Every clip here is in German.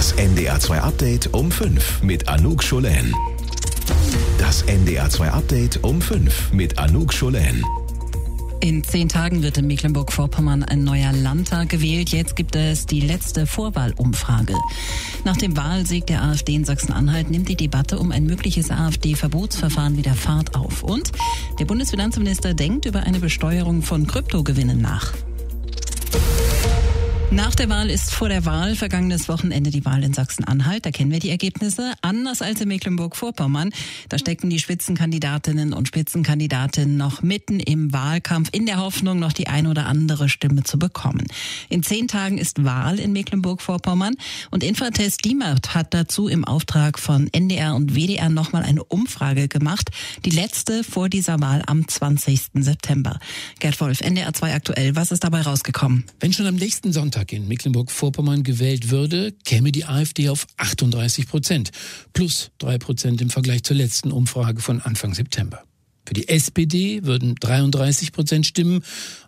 Das NDR 2 Update um 5 mit Anouk Scholen. Das NDR 2 Update um 5 mit Anouk Scholen. In 10 Tagen wird in Mecklenburg-Vorpommern ein neuer Landtag gewählt. Jetzt gibt es die letzte Vorwahlumfrage. Nach dem Wahlsieg der AfD in Sachsen-Anhalt nimmt die Debatte um ein mögliches AfD-Verbotsverfahren wieder Fahrt auf. Und der Bundesfinanzminister denkt über eine Besteuerung von Kryptogewinnen nach. Nach der Wahl ist vor der Wahl. Vergangenes Wochenende die Wahl in Sachsen-Anhalt. Da kennen wir die Ergebnisse. Anders als in Mecklenburg-Vorpommern. Da stecken die Spitzenkandidatinnen und Spitzenkandidaten noch mitten im Wahlkampf in der Hoffnung, noch die ein oder andere Stimme zu bekommen. In 10 Tagen ist Wahl in Mecklenburg-Vorpommern. Und Infratest DIMAP hat dazu im Auftrag von NDR und WDR nochmal eine Umfrage gemacht. Die letzte vor dieser Wahl am 20. September. Gerd Wolf, NDR 2 aktuell. Was ist dabei rausgekommen? Wenn schon am nächsten Sonntag in Mecklenburg-Vorpommern gewählt würde, käme die AfD auf 38%, plus 3% im Vergleich zur letzten Umfrage von Anfang September. Für die SPD würden 33% stimmen,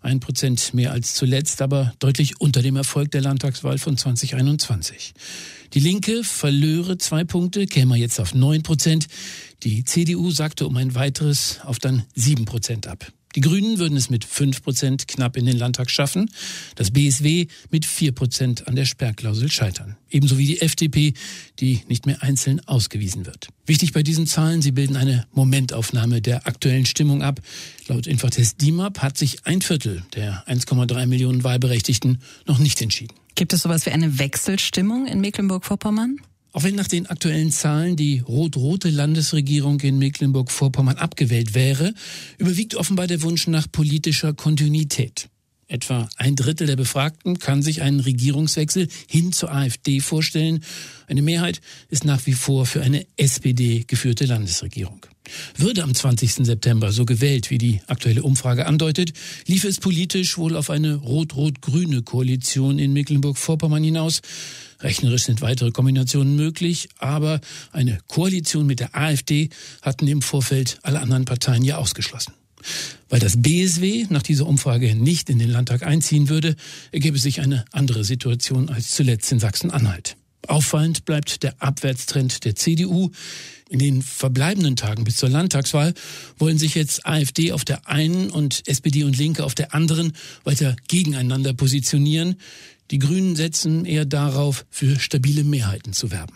1% mehr als zuletzt, aber deutlich unter dem Erfolg der Landtagswahl von 2021. Die Linke verlöre 2 Punkte, käme jetzt auf 9%. Die CDU sagte um ein weiteres auf dann 7% ab. Die Grünen würden es mit 5% knapp in den Landtag schaffen, das BSW mit 4% an der Sperrklausel scheitern. Ebenso wie die FDP, die nicht mehr einzeln ausgewiesen wird. Wichtig bei diesen Zahlen, sie bilden eine Momentaufnahme der aktuellen Stimmung ab. Laut Infratest DIMAP hat sich 1/4 der 1,3 Millionen Wahlberechtigten noch nicht entschieden. Gibt es sowas wie eine Wechselstimmung in Mecklenburg-Vorpommern? Auch wenn nach den aktuellen Zahlen die rot-rote Landesregierung in Mecklenburg-Vorpommern abgewählt wäre, überwiegt offenbar der Wunsch nach politischer Kontinuität. Etwa 1/3 der Befragten kann sich einen Regierungswechsel hin zur AfD vorstellen. Eine Mehrheit ist nach wie vor für eine SPD-geführte Landesregierung. Würde am 20. September so gewählt, wie die aktuelle Umfrage andeutet, liefe es politisch wohl auf eine rot-rot-grüne Koalition in Mecklenburg-Vorpommern hinaus. Rechnerisch sind weitere Kombinationen möglich, aber eine Koalition mit der AfD hatten im Vorfeld alle anderen Parteien ja ausgeschlossen. Weil das BSW nach dieser Umfrage nicht in den Landtag einziehen würde, ergäbe sich eine andere Situation als zuletzt in Sachsen-Anhalt. Auffallend bleibt der Abwärtstrend der CDU. In den verbleibenden Tagen bis zur Landtagswahl wollen sich jetzt AfD auf der einen und SPD und Linke auf der anderen weiter gegeneinander positionieren. Die Grünen setzen eher darauf, für stabile Mehrheiten zu werben.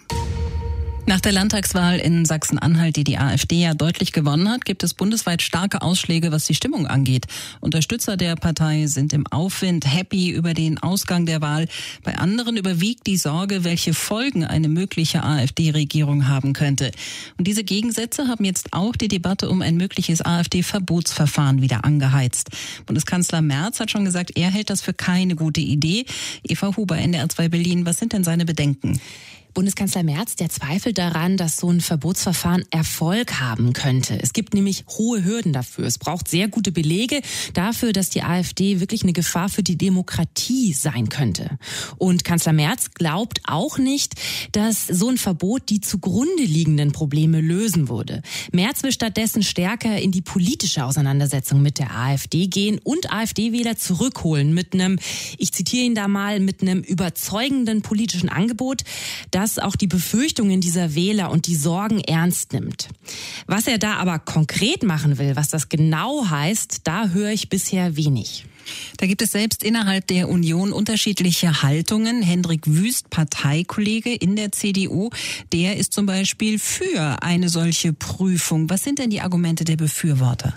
Nach der Landtagswahl in Sachsen-Anhalt, die die AfD ja deutlich gewonnen hat, gibt es bundesweit starke Ausschläge, was die Stimmung angeht. Unterstützer der Partei sind im Aufwind, happy über den Ausgang der Wahl. Bei anderen überwiegt die Sorge, welche Folgen eine mögliche AfD-Regierung haben könnte. Und diese Gegensätze haben jetzt auch die Debatte um ein mögliches AfD-Verbotsverfahren wieder angeheizt. Bundeskanzler Merz hat schon gesagt, er hält das für keine gute Idee. Eva Huber, NDR 2 Berlin, was sind denn seine Bedenken? Bundeskanzler Merz, der zweifelt daran, dass so ein Verbotsverfahren Erfolg haben könnte. Es gibt nämlich hohe Hürden dafür. Es braucht sehr gute Belege dafür, dass die AfD wirklich eine Gefahr für die Demokratie sein könnte. Und Kanzler Merz glaubt auch nicht, dass so ein Verbot die zugrunde liegenden Probleme lösen würde. Merz will stattdessen stärker in die politische Auseinandersetzung mit der AfD gehen und AfD-Wähler zurückholen mit einem, ich zitiere ihn da mal, mit einem überzeugenden politischen Angebot, das auch die Befürchtungen dieser Wähler und die Sorgen ernst nimmt. Was er da aber konkret machen will, was das genau heißt, da höre ich bisher wenig. Da gibt es selbst innerhalb der Union unterschiedliche Haltungen. Hendrik Wüst, Parteikollege in der CDU, der ist zum Beispiel für eine solche Prüfung. Was sind denn die Argumente der Befürworter?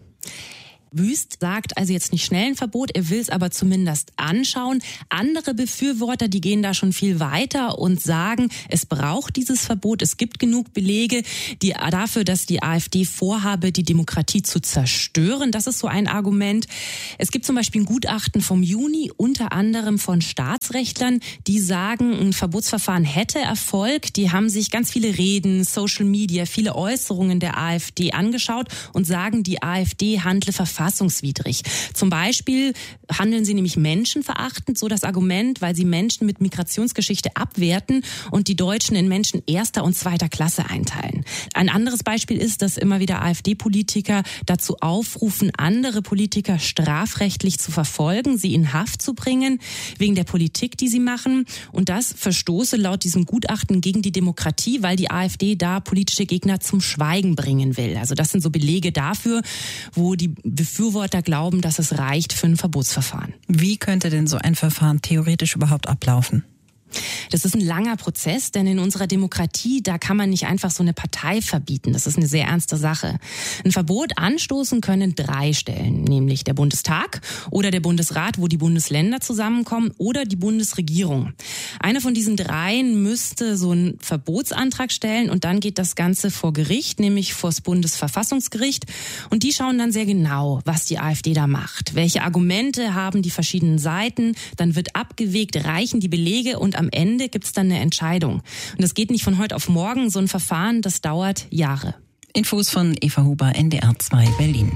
Wüst sagt also jetzt nicht schnell ein Verbot, er will es aber zumindest anschauen. Andere Befürworter, die gehen da schon viel weiter und sagen, es braucht dieses Verbot. Es gibt genug Belege dafür, dass die AfD vorhabe, die Demokratie zu zerstören. Das ist so ein Argument. Es gibt zum Beispiel ein Gutachten vom Juni, unter anderem von Staatsrechtlern, die sagen, ein Verbotsverfahren hätte Erfolg. Die haben sich ganz viele Reden, Social Media, viele Äußerungen der AfD angeschaut und sagen, die AfD handle verfassungswidrig verfassungswidrig. Zum Beispiel handeln sie nämlich menschenverachtend, so das Argument, weil sie Menschen mit Migrationsgeschichte abwerten und die Deutschen in Menschen erster und zweiter Klasse einteilen. Ein anderes Beispiel ist, dass immer wieder AfD-Politiker dazu aufrufen, andere Politiker strafrechtlich zu verfolgen, sie in Haft zu bringen, wegen der Politik, die sie machen. Und das verstoße laut diesem Gutachten gegen die Demokratie, weil die AfD da politische Gegner zum Schweigen bringen will. Also das sind so Belege dafür, wo die Befürworter glauben, dass es reicht für ein Verbotsverfahren. Wie könnte denn so ein Verfahren theoretisch überhaupt ablaufen? Das ist ein langer Prozess, denn in unserer Demokratie, da kann man nicht einfach so eine Partei verbieten. Das ist eine sehr ernste Sache. Ein Verbot anstoßen können 3 Stellen, nämlich der Bundestag oder der Bundesrat, wo die Bundesländer zusammenkommen, oder die Bundesregierung. Eine von diesen 3 müsste so einen Verbotsantrag stellen und dann geht das Ganze vor Gericht, nämlich vor das Bundesverfassungsgericht. Und die schauen dann sehr genau, was die AfD da macht. Welche Argumente haben die verschiedenen Seiten? Dann wird abgewegt, reichen die Belege und am Ende gibt's dann eine Entscheidung. Und das geht nicht von heute auf morgen. So ein Verfahren, das dauert Jahre. Infos von Eva Huber, NDR 2 Berlin.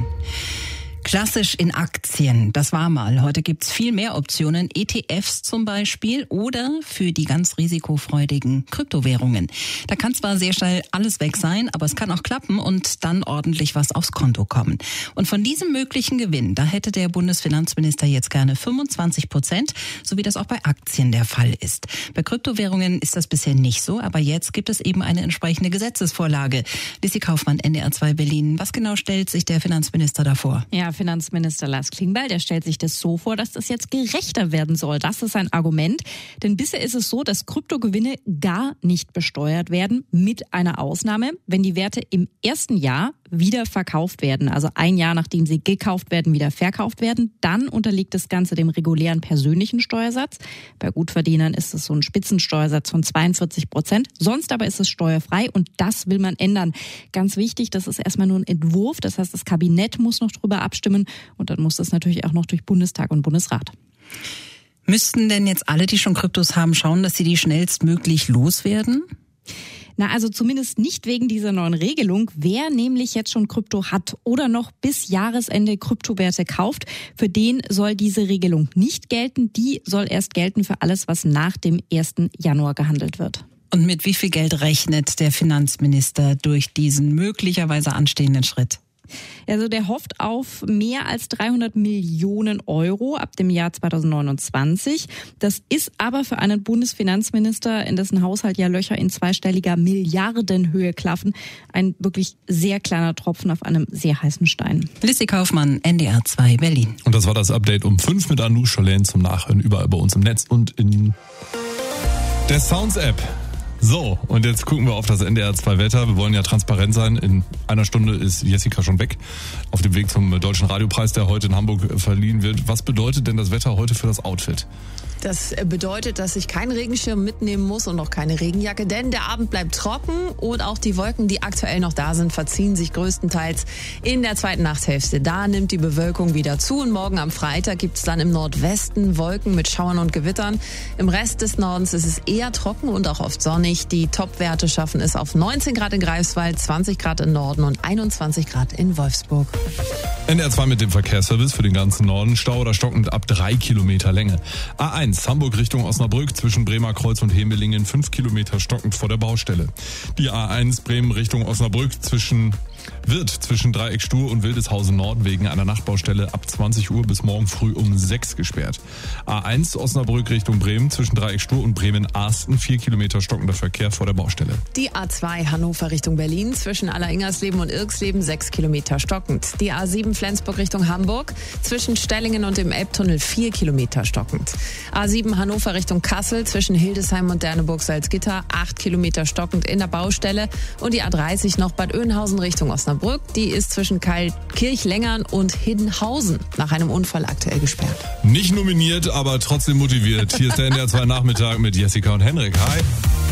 Klassisch in Aktien, das war mal. Heute gibt's viel mehr Optionen, ETFs zum Beispiel oder für die ganz risikofreudigen Kryptowährungen. Da kann zwar sehr schnell alles weg sein, aber es kann auch klappen und dann ordentlich was aufs Konto kommen. Und von diesem möglichen Gewinn, da hätte der Bundesfinanzminister jetzt gerne 25%, so wie das auch bei Aktien der Fall ist. Bei Kryptowährungen ist das bisher nicht so, aber jetzt gibt es eben eine entsprechende Gesetzesvorlage. Lissi Kaufmann, NDR 2 Berlin. Was genau stellt sich der Finanzminister da vor? Ja, Finanzminister Lars Klingbeil, der stellt sich das so vor, dass das jetzt gerechter werden soll. Das ist ein Argument. Denn bisher ist es so, dass Kryptogewinne gar nicht besteuert werden, mit einer Ausnahme, wenn die Werte im ersten Jahr wieder verkauft werden, also ein Jahr nachdem sie gekauft werden, wieder verkauft werden, dann unterliegt das Ganze dem regulären persönlichen Steuersatz. Bei Gutverdienern ist es so ein Spitzensteuersatz von 42%. Sonst aber ist es steuerfrei und das will man ändern. Ganz wichtig, das ist erstmal nur ein Entwurf, das heißt, das Kabinett muss noch drüber abstimmen und dann muss das natürlich auch noch durch Bundestag und Bundesrat. Müssten denn jetzt alle, die schon Kryptos haben, schauen, dass sie die schnellstmöglich loswerden? Na, also zumindest nicht wegen dieser neuen Regelung. Wer nämlich jetzt schon Krypto hat oder noch bis Jahresende Kryptowerte kauft, für den soll diese Regelung nicht gelten. Die soll erst gelten für alles, was nach dem 1. Januar gehandelt wird. Und mit wie viel Geld rechnet der Finanzminister durch diesen möglicherweise anstehenden Schritt? Also der hofft auf mehr als 300 Millionen Euro ab dem Jahr 2029. Das ist aber für einen Bundesfinanzminister, in dessen Haushalt ja Löcher in zweistelliger Milliardenhöhe klaffen, ein wirklich sehr kleiner Tropfen auf einem sehr heißen Stein. Lissi Kaufmann, NDR 2 Berlin. Und das war das Update um 5 mit Anouk Scholén zum Nachhören überall bei uns im Netz und in der Sounds-App. So, und jetzt gucken wir auf das NDR 2 Wetter. Wir wollen ja transparent sein. In einer Stunde ist Jessica schon weg, auf dem Weg zum Deutschen Radiopreis, der heute in Hamburg verliehen wird. Was bedeutet denn das Wetter heute für das Outfit? Das bedeutet, dass ich keinen Regenschirm mitnehmen muss und auch keine Regenjacke, denn der Abend bleibt trocken und auch die Wolken, die aktuell noch da sind, verziehen sich größtenteils in der zweiten Nachthälfte. Da nimmt die Bewölkung wieder zu und morgen am Freitag gibt es dann im Nordwesten Wolken mit Schauern und Gewittern. Im Rest des Nordens ist es eher trocken und auch oft sonnig. Die Topwerte schaffen es auf 19 Grad in Greifswald, 20 Grad im Norden und 21 Grad in Wolfsburg. NDR 2 mit dem Verkehrsservice für den ganzen Norden. Stau oder stockend ab 3 Kilometer Länge. A1 Hamburg Richtung Osnabrück zwischen Bremer Kreuz und Hemelingen 5 Kilometer stockend vor der Baustelle. Die A1 Bremen Richtung Osnabrück zwischen Dreieck Stur und Wildeshausen Nord wegen einer Nachtbaustelle ab 20 Uhr bis morgen früh um 6 gesperrt. A1 Osnabrück Richtung Bremen zwischen Dreieck Stur und Bremen-Arsten 4 Kilometer stockender Verkehr vor der Baustelle. Die A2 Hannover Richtung Berlin zwischen Aller-Ingersleben und Irksleben 6 Kilometer stockend. Die A7 Flensburg Richtung Hamburg zwischen Stellingen und dem Elbtunnel 4 Kilometer stockend. A7 Hannover Richtung Kassel zwischen Hildesheim und Derneburg-Salzgitter 8 Kilometer stockend in der Baustelle. Und die A30 noch Bad Oeynhausen Richtung Osnabrück, die ist zwischen Kirchlengern und Hiddenhausen nach einem Unfall aktuell gesperrt. Nicht nominiert, aber trotzdem motiviert. Hier ist der NDR 2 Nachmittag mit Jessica und Henrik. Hi.